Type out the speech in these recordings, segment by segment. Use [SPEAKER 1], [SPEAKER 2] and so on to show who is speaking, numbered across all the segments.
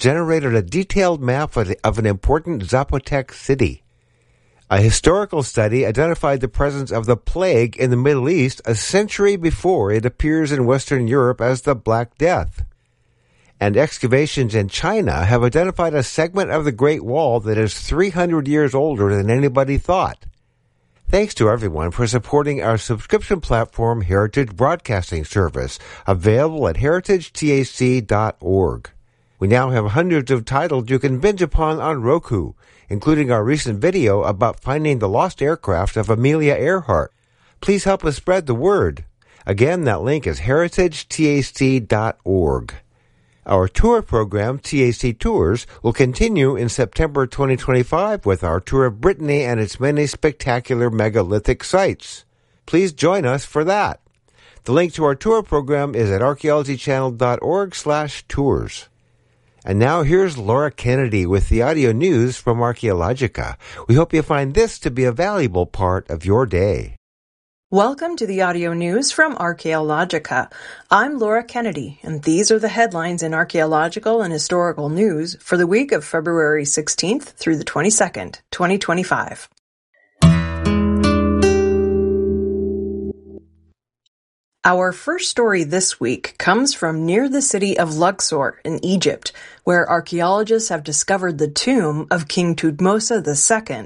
[SPEAKER 1] generated a detailed map of an important Zapotec city. A historical study identified the presence of the plague in the Middle East a century before it appears in Western Europe as the Black Death. And excavations in China have identified a segment of the Great Wall that is 300 years older than anybody thought. Thanks to everyone for supporting our subscription platform, Heritage Broadcasting Service, available at heritagetac.org. We now have hundreds of titles you can binge upon on Roku, including our recent video about finding the lost aircraft of Amelia Earhart. Please help us spread the word. Again, that link is heritagetac.org. Our tour program, TAC Tours, will continue in September 2025 with our tour of Brittany and its many spectacular megalithic sites. Please join us for that. The link to our tour program is at archaeologychannel.org/tours. And now here's Laura Kennedy with the audio news from Archaeologica. We hope you find this to be a valuable part of your day.
[SPEAKER 2] Welcome to the audio news from Archaeologica. I'm Laura Kennedy, and these are the headlines in archaeological and historical news for the week of February 16th through the 22nd, 2025. Our first story this week comes from near the city of Luxor in Egypt, where archaeologists have discovered the tomb of King Thutmose II.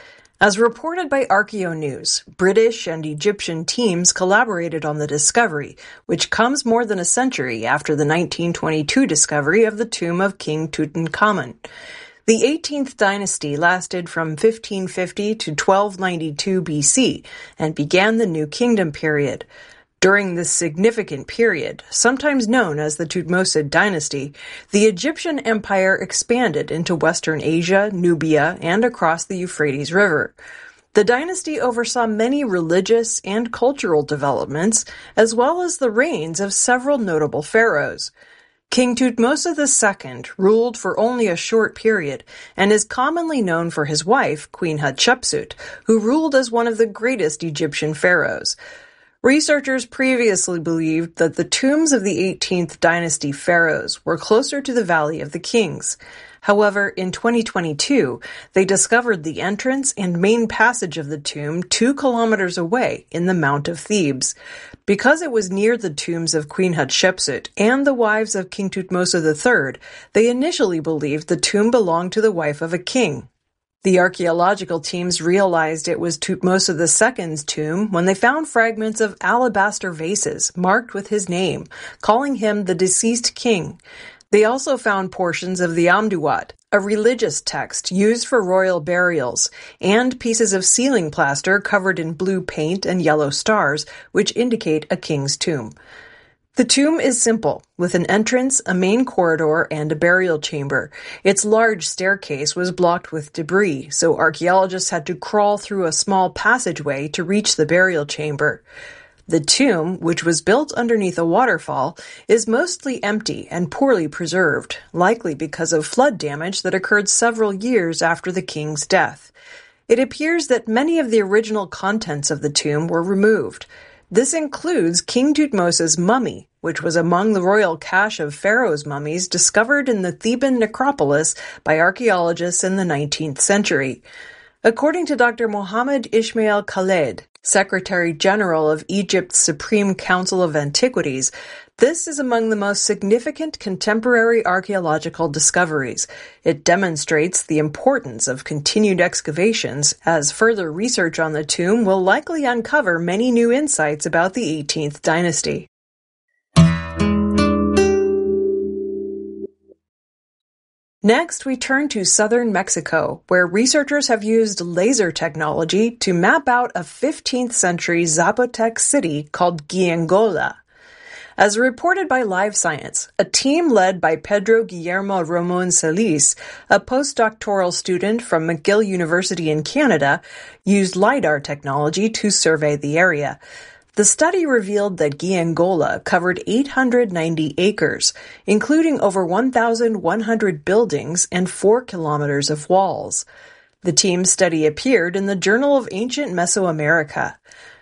[SPEAKER 2] As reported by ArchaeoNews, British and Egyptian teams collaborated on the discovery, which comes more than a century after the 1922 discovery of the tomb of King Tutankhamun. The 18th dynasty lasted from 1550 to 1292 BC and began the New Kingdom period. During this significant period, sometimes known as the Thutmose dynasty, the Egyptian empire expanded into Western Asia, Nubia, and across the Euphrates River. The dynasty oversaw many religious and cultural developments, as well as the reigns of several notable pharaohs. King Thutmose II ruled for only a short period and is commonly known for his wife, Queen Hatshepsut, who ruled as one of the greatest Egyptian pharaohs. Researchers previously believed that the tombs of the 18th dynasty pharaohs were closer to the Valley of the Kings. However, in 2022, they discovered the entrance and main passage of the tomb 2 kilometers away in the Mount of Thebes. Because it was near the tombs of Queen Hatshepsut and the wives of King Thutmose III, they initially believed the tomb belonged to the wife of a king. The archaeological teams realized it was Thutmose II's tomb when they found fragments of alabaster vases marked with his name, calling him the deceased king. They also found portions of the Amduat, a religious text used for royal burials, and pieces of ceiling plaster covered in blue paint and yellow stars, which indicate a king's tomb. The tomb is simple, with an entrance, a main corridor, and a burial chamber. Its large staircase was blocked with debris, so archaeologists had to crawl through a small passageway to reach the burial chamber. The tomb, which was built underneath a waterfall, is mostly empty and poorly preserved, likely because of flood damage that occurred several years after the king's death. It appears that many of the original contents of the tomb were removed. This includes King Thutmose's mummy, which was among the royal cache of pharaohs' mummies discovered in the Theban necropolis by archaeologists in the 19th century. According to Dr. Mohammed Ismail Khaled, Secretary General of Egypt's Supreme Council of Antiquities, this is among the most significant contemporary archaeological discoveries. It demonstrates the importance of continued excavations, as further research on the tomb will likely uncover many new insights about the 18th dynasty. Next, we turn to southern Mexico, where researchers have used laser technology to map out a 15th century Zapotec city called Giangola. As reported by Live Science, a team led by Pedro Guillermo Ramon Celis, a postdoctoral student from McGill University in Canada, used LiDAR technology to survey the area. The study revealed that Giangola covered 890 acres, including over 1,100 buildings and 4 kilometers of walls. The team's study appeared in the Journal of Ancient Mesoamerica.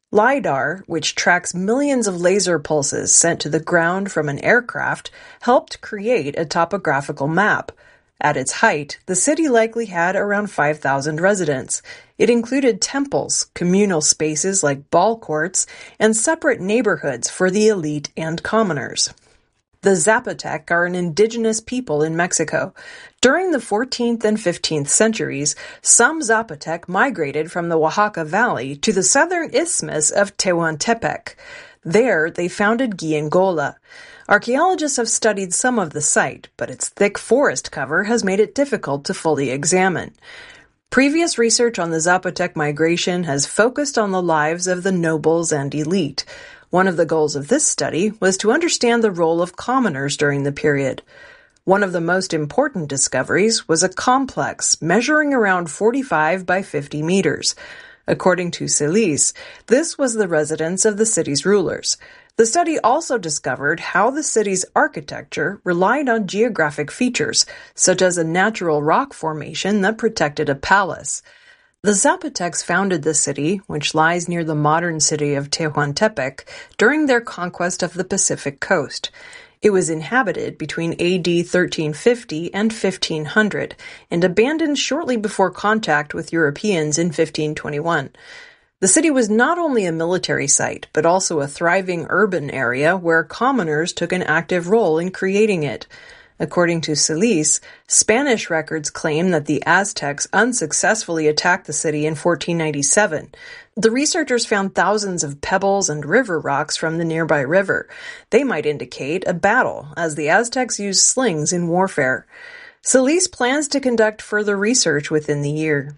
[SPEAKER 2] LiDAR, which tracks millions of laser pulses sent to the ground from an aircraft, helped create a topographical map. At its height, the city likely had around 5,000 residents. It included temples, communal spaces like ball courts, and separate neighborhoods for the elite and commoners. The Zapotec are an indigenous people in Mexico. During the 14th and 15th centuries, some Zapotec migrated from the Oaxaca Valley to the southern isthmus of Tehuantepec. There, they founded Guiangola. Archaeologists have studied some of the site, but its thick forest cover has made it difficult to fully examine. Previous research on the Zapotec migration has focused on the lives of the nobles and elite. One of the goals of this study was to understand the role of commoners during the period. One of the most important discoveries was a complex measuring around 45 by 50 meters. According to Celis, this was the residence of the city's rulers. The study also discovered how the city's architecture relied on geographic features, such as a natural rock formation that protected a palace. The Zapotecs founded the city, which lies near the modern city of Tehuantepec, during their conquest of the Pacific coast. It was inhabited between AD 1350 and 1500 and abandoned shortly before contact with Europeans in 1521. The city was not only a military site, but also a thriving urban area where commoners took an active role in creating it. According to Celis, Spanish records claim that the Aztecs unsuccessfully attacked the city in 1497. The researchers found thousands of pebbles and river rocks from the nearby river. They might indicate a battle, as the Aztecs used slings in warfare. Celis plans to conduct further research within the year.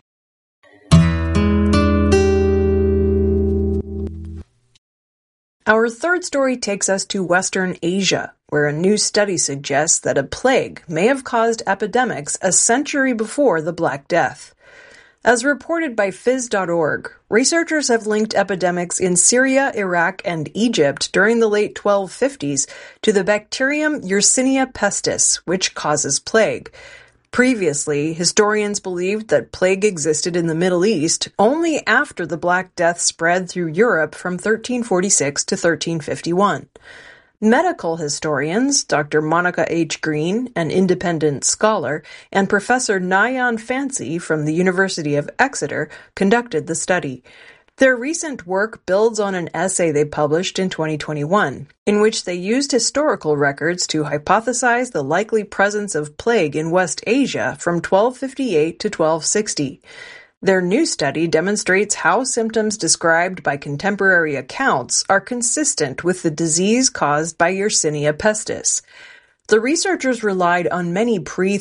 [SPEAKER 2] Our third story takes us to Western Asia, where a new study suggests that a plague may have caused epidemics a century before the Black Death. As reported by Phys.org, researchers have linked epidemics in Syria, Iraq, and Egypt during the late 1250s to the bacterium Yersinia pestis, which causes plague. Previously, historians believed that plague existed in the Middle East only after the Black Death spread through Europe from 1346 to 1351. Medical historians, Dr. Monica H. Green, an independent scholar, and Professor Nayan Fancy from the University of Exeter conducted the study. Their recent work builds on an essay they published in 2021, in which they used historical records to hypothesize the likely presence of plague in West Asia from 1258 to 1260. Their new study demonstrates how symptoms described by contemporary accounts are consistent with the disease caused by Yersinia pestis. The researchers relied on many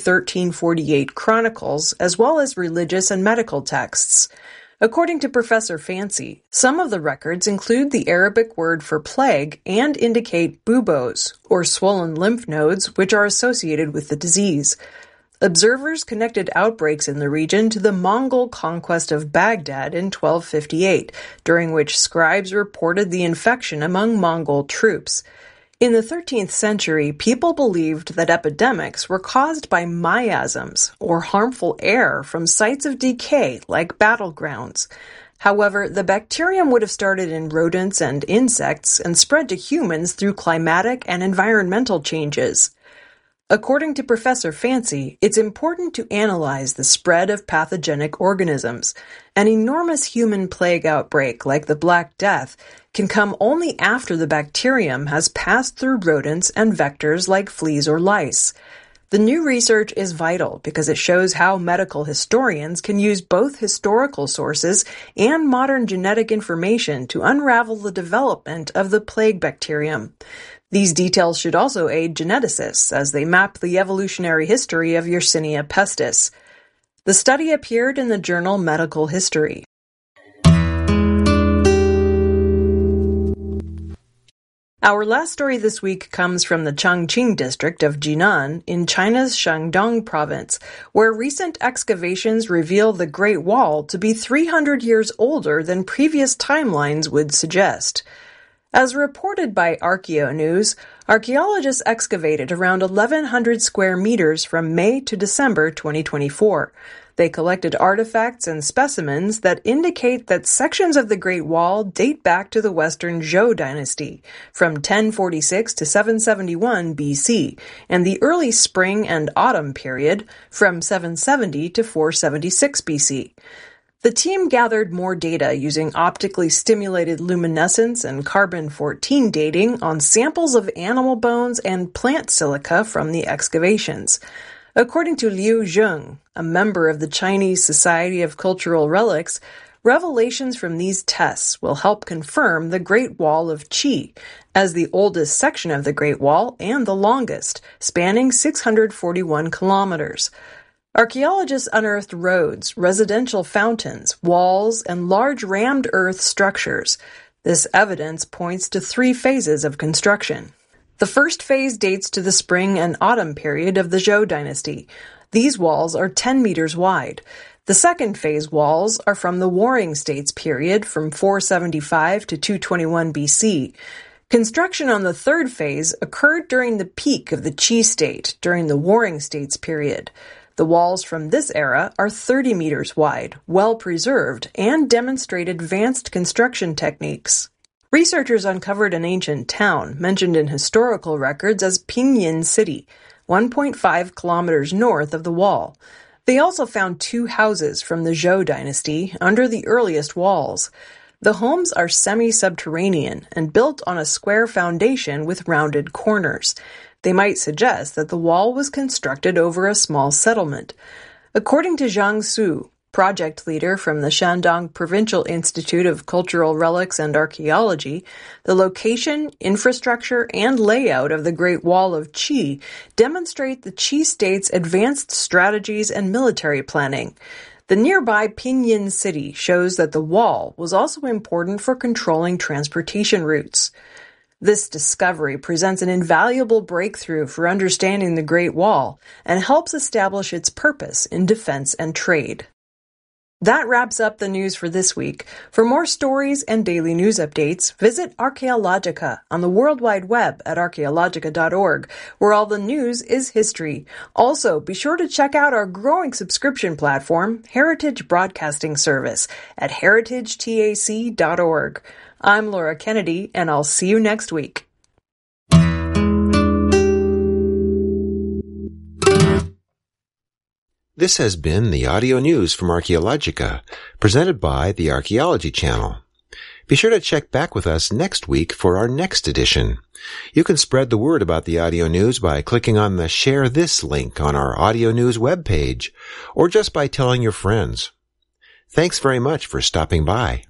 [SPEAKER 2] pre-1348 chronicles, as well as religious and medical texts. According to Professor Fancy, some of the records include the Arabic word for plague and indicate buboes, or swollen lymph nodes, which are associated with the disease. Observers connected outbreaks in the region to the Mongol conquest of Baghdad in 1258, during which scribes reported the infection among Mongol troops. In the 13th century, people believed that epidemics were caused by miasms, or harmful air from sites of decay like battlegrounds. However, the bacterium would have started in rodents and insects and spread to humans through climatic and environmental changes. According to Professor Fancy, it's important to analyze the spread of pathogenic organisms. An enormous human plague outbreak like the Black Death can come only after the bacterium has passed through rodents and vectors like fleas or lice. The new research is vital because it shows how medical historians can use both historical sources and modern genetic information to unravel the development of the plague bacterium. These details should also aid geneticists as they map the evolutionary history of Yersinia pestis. The study appeared in the journal Medical History. Our last story this week comes from the Changqing district of Jinan in China's Shandong province, where recent excavations reveal the Great Wall to be 300 years older than previous timelines would suggest. As reported by ArchaeoNews, Archaeologists excavated around 1,100 square meters from May to December 2024. They collected artifacts and specimens that indicate that sections of the Great Wall date back to the Western Zhou dynasty, from 1046 to 771 BC, and the early Spring and Autumn period, from 770 to 476 BC. The team gathered more data using optically stimulated luminescence and carbon-14 dating on samples of animal bones and plant silica from the excavations. According to Liu Zheng, a member of the Chinese Society of Cultural Relics, revelations from these tests will help confirm the Great Wall of Qi as the oldest section of the Great Wall and the longest, spanning 641 kilometers. Archaeologists unearthed roads, residential fountains, walls, and large rammed earth structures. This evidence points to 3 phases of construction. The first phase dates to the Spring and Autumn period of the Zhou dynasty. These walls are 10 meters wide. The second phase walls are from the Warring States period from 475 to 221 BC. Construction on the third phase occurred during the peak of the Qi state during the Warring States period. The walls from this era are 30 meters wide, well preserved, and demonstrate advanced construction techniques. Researchers uncovered an ancient town mentioned in historical records as Pinyin City, 1.5 kilometers north of the wall. They also found 2 houses from the Zhou dynasty under the earliest walls. The homes are semi-subterranean and built on a square foundation with rounded corners. They might suggest that the wall was constructed over a small settlement. According to Zhang Su, project leader from the Shandong Provincial Institute of Cultural Relics and Archaeology, the location, infrastructure, and layout of the Great Wall of Qi demonstrate the Qi state's advanced strategies and military planning. The nearby Pinyin City shows that the wall was also important for controlling transportation routes. This discovery presents an invaluable breakthrough for understanding the Great Wall and helps establish its purpose in defense and trade. That wraps up the news for this week. For more stories and daily news updates, visit Archaeologica on the World Wide Web at archaeologica.org, where all the news is history. Also, be sure to check out our growing subscription platform, Heritage Broadcasting Service, at heritagetac.org. I'm Laura Kennedy, and I'll see you next week.
[SPEAKER 1] This has been the audio news from Archaeologica, presented by the Archaeology Channel. Be sure to check back with us next week for our next edition. You can spread the word about the audio news by clicking on the Share This link on our audio news webpage, or just by telling your friends. Thanks very much for stopping by.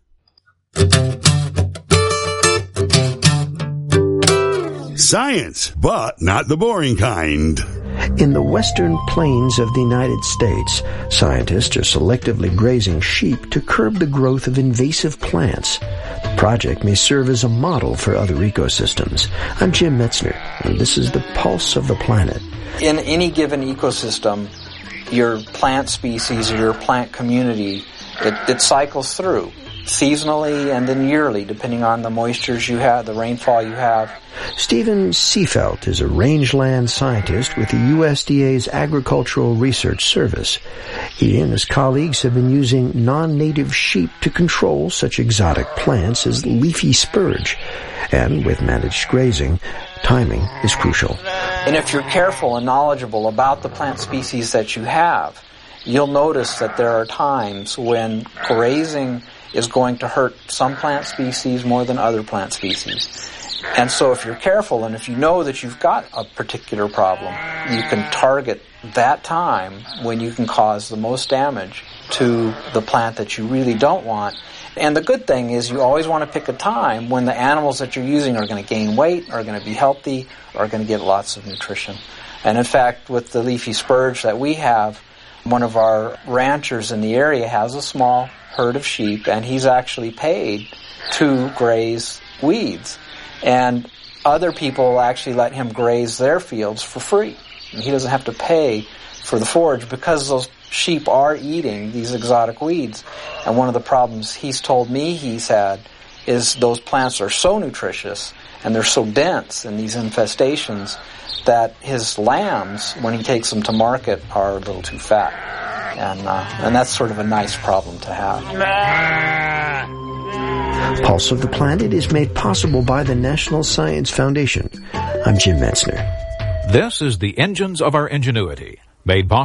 [SPEAKER 3] Science, but not the boring kind.
[SPEAKER 4] In the western plains of the United States, scientists are selectively grazing sheep to curb the growth of invasive plants. The project may serve as a model for other ecosystems. I'm Jim Metzner, and this is the Pulse of the Planet.
[SPEAKER 5] In any given ecosystem, your plant species or your plant community, it cycles through seasonally and then yearly, depending on the moistures you have, the rainfall you have.
[SPEAKER 4] Stephen Seefelt is a rangeland scientist with the USDA's Agricultural Research Service. He and his colleagues have been using non-native sheep to control such exotic plants as leafy spurge. And with managed grazing, timing is crucial.
[SPEAKER 5] And if you're careful and knowledgeable about the plant species that you have, you'll notice that there are times when grazing is going to hurt some plant species more than other plant species. And so if you're careful and if you know that you've got a particular problem, you can target that time when you can cause the most damage to the plant that you really don't want. And the good thing is you always want to pick a time when the animals that you're using are going to gain weight, are going to be healthy, are going to get lots of nutrition. And in fact, with the leafy spurge that we have, one of our ranchers in the area has a small herd of sheep, and he's actually paid to graze weeds. And other people actually let him graze their fields for free. And he doesn't have to pay for the forage because those sheep are eating these exotic weeds. And one of the problems he's told me he's had is those plants are so nutritious And they're so dense in these infestations that his lambs, when he takes them to market, are a little too fat. And that's sort of a nice problem to have.
[SPEAKER 4] Pulse of the Planet is made possible by the National Science Foundation. I'm Jim Metzner.
[SPEAKER 6] This is the Engines of Our Ingenuity, made possible